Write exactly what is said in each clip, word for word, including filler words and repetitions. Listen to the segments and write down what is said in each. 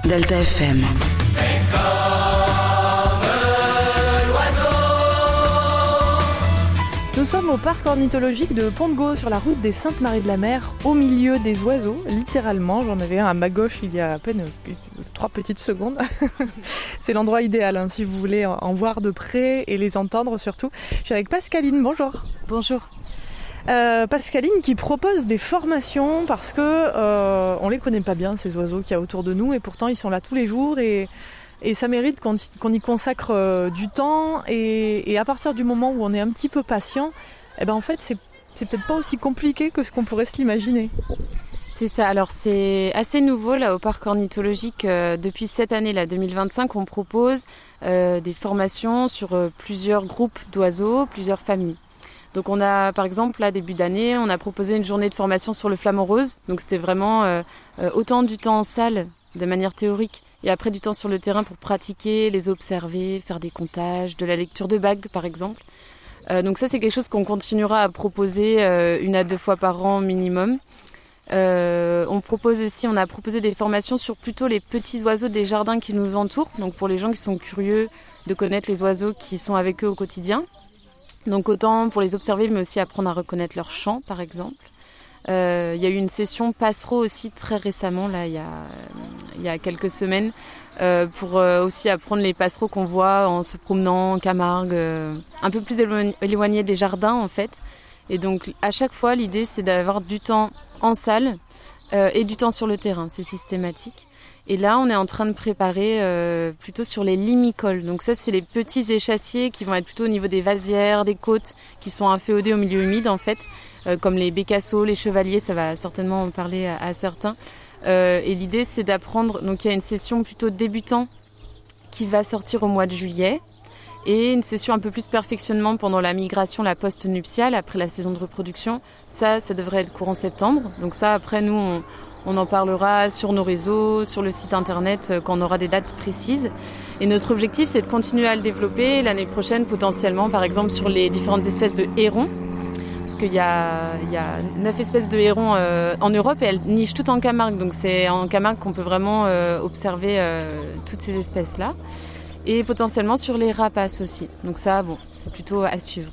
Delta F M. Nous sommes au parc ornithologique de Pont-de-Gau sur la route des Saintes-Maries-de-la-Mer, au milieu des oiseaux, littéralement. J'en avais un à ma gauche il y a à peine trois petites secondes. C'est l'endroit idéal hein, si vous voulez en voir de près et les entendre surtout. Je suis avec Pascaline, bonjour. Bonjour. Euh, Pascaline qui propose des formations parce que euh, on les connaît pas bien ces oiseaux qu'il y a autour de nous et pourtant ils sont là tous les jours et Et ça mérite qu'on, qu'on y consacre euh, du temps et, et à partir du moment où on est un petit peu patient, eh ben en fait c'est, c'est peut-être pas aussi compliqué que ce qu'on pourrait se l'imaginer. C'est ça, alors c'est assez nouveau là au parc ornithologique. Euh, depuis cette année, là, deux mille vingt-cinq, on propose euh, des formations sur euh, plusieurs groupes d'oiseaux, plusieurs familles. Donc on a par exemple là début d'année, on a proposé une journée de formation sur le flamant rose. Donc c'était vraiment euh, euh, autant du temps en salle de manière théorique et après du temps sur le terrain pour pratiquer, les observer, faire des comptages, de la lecture de bagues par exemple. Euh, donc ça c'est quelque chose qu'on continuera à proposer euh, une à deux fois par an minimum. Euh, on propose aussi, on a proposé des formations sur plutôt les petits oiseaux des jardins qui nous entourent, donc pour les gens qui sont curieux de connaître les oiseaux qui sont avec eux au quotidien. Donc autant pour les observer mais aussi apprendre à reconnaître leur chant par exemple. Euh, il y a eu une session passereau aussi très récemment, là, il y a, il y a quelques semaines, euh, pour euh, aussi apprendre les passereaux qu'on voit en se promenant en Camargue, euh, un peu plus éloigné, éloigné des jardins en fait. Et donc à chaque fois, l'idée c'est d'avoir du temps en salle euh, et du temps sur le terrain, c'est systématique. Et là, on est en train de préparer euh, plutôt sur les limicoles. Donc ça, c'est les petits échassiers qui vont être plutôt au niveau des vasières, des côtes, qui sont inféodés au milieu humide en fait. Euh, comme les bécassos, les chevaliers, ça va certainement en parler à, à certains. Euh, et l'idée, c'est d'apprendre. Donc, il y a une session plutôt débutant qui va sortir au mois de juillet et une session un peu plus perfectionnement pendant la migration, la post-nuptiale, après la saison de reproduction. Ça, ça devrait être courant septembre. Donc ça, après, nous, on, on en parlera sur nos réseaux, sur le site internet, quand on aura des dates précises. Et notre objectif, c'est de continuer à le développer l'année prochaine, potentiellement, par exemple, sur les différentes espèces de hérons. Parce qu'il y a, il y a neuf espèces de hérons euh, en Europe et elles nichent toutes en Camargue. Donc c'est en Camargue qu'on peut vraiment euh, observer euh, toutes ces espèces-là. Et potentiellement sur les rapaces aussi. Donc ça, bon, c'est plutôt à suivre.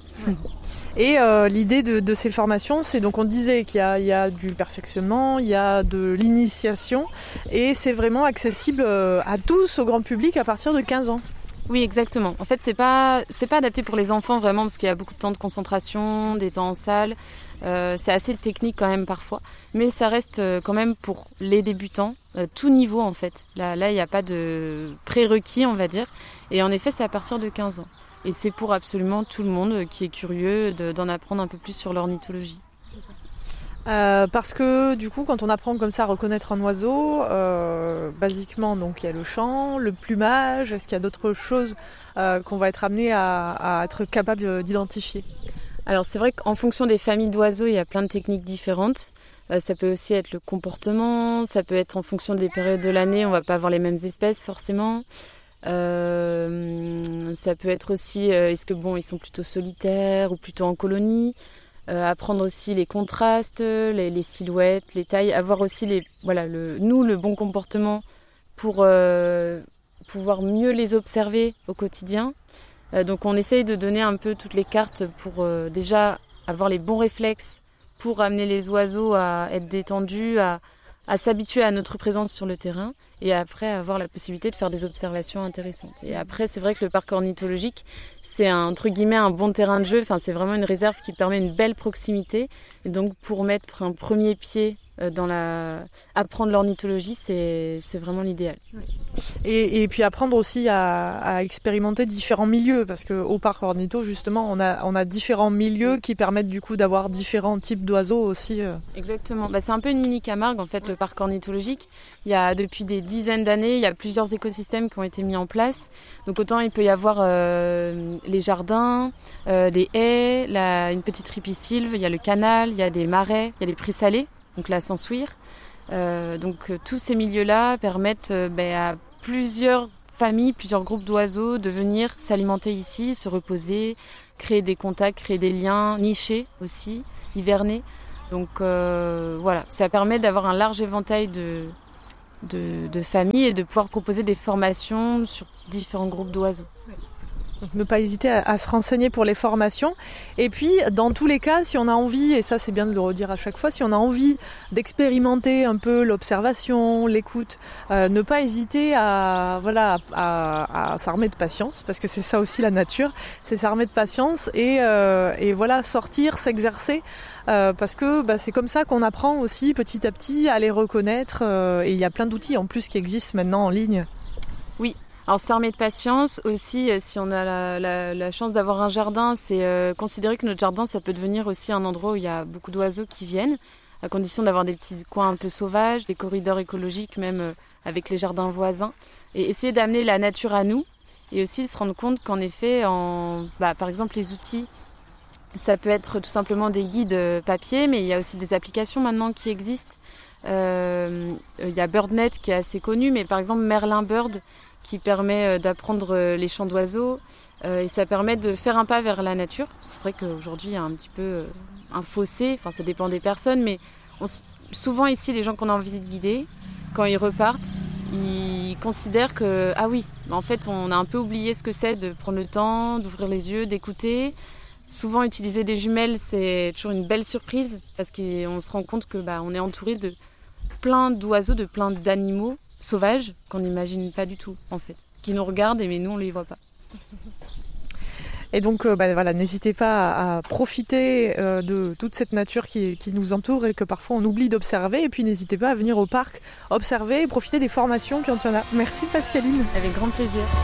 Et euh, l'idée de, de ces formations, c'est donc on disait qu'il y a, il y a du perfectionnement, il y a de l'initiation. Et c'est vraiment accessible à tous, au grand public, à partir de quinze ans. Oui, exactement. En fait, c'est pas c'est pas adapté pour les enfants vraiment parce qu'il y a beaucoup de temps de concentration, des temps en salle. Euh, c'est assez technique quand même parfois, mais ça reste quand même pour les débutants, euh, tout niveau en fait. Là, là, il n'y a pas de prérequis, on va dire. Et en effet, c'est à partir de quinze ans. Et c'est pour absolument tout le monde qui est curieux de, d'en apprendre un peu plus sur l'ornithologie. Euh, parce que du coup quand on apprend comme ça à reconnaître un oiseau, euh, basiquement donc il y a le chant, le plumage, est-ce qu'il y a d'autres choses euh, qu'on va être amené à, à être capable d'identifier? Alors c'est vrai qu'en fonction des familles d'oiseaux, il y a plein de techniques différentes. Euh, ça peut aussi être le comportement, ça peut être en fonction des périodes de l'année, on va pas avoir les mêmes espèces forcément. Euh, ça peut être aussi, euh, est-ce que bon ils sont plutôt solitaires ou plutôt en colonie. Euh, apprendre aussi les contrastes, les, les silhouettes, les tailles, avoir aussi les, voilà, le, nous le bon comportement pour euh, pouvoir mieux les observer au quotidien. Euh, donc on essaye de donner un peu toutes les cartes pour euh, déjà avoir les bons réflexes pour amener les oiseaux à être détendus, à, à s'habituer à notre présence sur le terrain et après avoir la possibilité de faire des observations intéressantes. Et après, c'est vrai que le parc ornithologique, c'est un, entre guillemets un bon terrain de jeu. Enfin, c'est vraiment une réserve qui permet une belle proximité. Et donc, pour mettre un premier pied dans la... apprendre l'ornithologie, c'est, c'est vraiment l'idéal. Et, et puis apprendre aussi à, à expérimenter différents milieux, parce qu'au parc ornitho, justement, on a, on a différents milieux qui permettent du coup d'avoir différents types d'oiseaux aussi. Exactement. Bah, c'est un peu une mini Camargue, en fait, le parc ornithologique. Il y a depuis des dizaines d'années, il y a plusieurs écosystèmes qui ont été mis en place. Donc autant il peut y avoir euh, les jardins, euh, les haies, la, une petite ripisylve, il y a le canal, il y a des marais, il y a les prés salés, donc la Sansouire. Euh, donc euh, tous ces milieux-là permettent euh, ben, à plusieurs familles, plusieurs groupes d'oiseaux de venir s'alimenter ici, se reposer, créer des contacts, créer des liens, nicher aussi, hiverner. Donc euh, voilà, ça permet d'avoir un large éventail de, de, de familles et de pouvoir proposer des formations sur différents groupes d'oiseaux. Donc ne pas hésiter à, à se renseigner pour les formations. Et puis, dans tous les cas, si on a envie, et ça c'est bien de le redire à chaque fois, si on a envie d'expérimenter un peu l'observation, l'écoute, euh, ne pas hésiter à, voilà, à, à s'armer de patience, parce que c'est ça aussi la nature, c'est s'armer de patience et, euh, et voilà, sortir, s'exercer, euh, parce que bah, c'est comme ça qu'on apprend aussi petit à petit à les reconnaître. Euh, et il y a plein d'outils en plus qui existent maintenant en ligne. Oui. Alors s'armer de patience aussi, euh, si on a la, la, la chance d'avoir un jardin, c'est euh, considérer que notre jardin, ça peut devenir aussi un endroit où il y a beaucoup d'oiseaux qui viennent, à condition d'avoir des petits coins un peu sauvages, des corridors écologiques même euh, avec les jardins voisins, et essayer d'amener la nature à nous, et aussi se rendre compte qu'en effet, en, bah, par exemple les outils, ça peut être tout simplement des guides papier, mais il y a aussi des applications maintenant qui existent. Euh, il y a BirdNet qui est assez connu, mais par exemple Merlin Bird, qui permet d'apprendre les chants d'oiseaux euh, et ça permet de faire un pas vers la nature. C'est vrai qu'aujourd'hui il y a un petit peu un fossé, enfin ça dépend des personnes, mais on, souvent ici les gens qu'on a en visite guidée, quand ils repartent, ils considèrent que ah oui, en fait on a un peu oublié ce que c'est de prendre le temps, d'ouvrir les yeux, d'écouter. Souvent utiliser des jumelles c'est toujours une belle surprise parce qu'on se rend compte que bah, on est entouré de plein d'oiseaux, de plein d'animaux sauvages qu'on n'imagine pas du tout en fait, qui nous regardent mais nous on les voit pas. Et donc euh, bah, voilà, n'hésitez pas à, à profiter euh, de toute cette nature qui, qui nous entoure et que parfois on oublie d'observer, et puis n'hésitez pas à venir au parc observer et profiter des formations quand il y en a. Merci Pascaline. Avec grand plaisir.